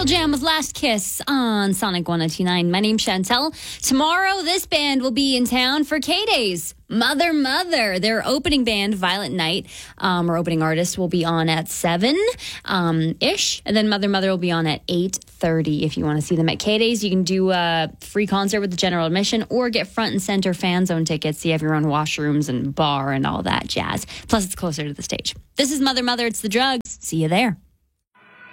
Pearl Jam with Last Kiss on Sonic 102.9. My name's Chantel. Tomorrow, this band will be in town for K-Days. Mother, their opening band, Violent Night, our opening artist, will be on at 7-ish. And then Mother will be on at 8:30. If you want to see them at K-Days, you can do a free concert with the general admission or get front and center fan zone tickets. So you have your own washrooms and bar and all that jazz. Plus, it's closer to the stage. This is Mother, It's the Drugs. See you there.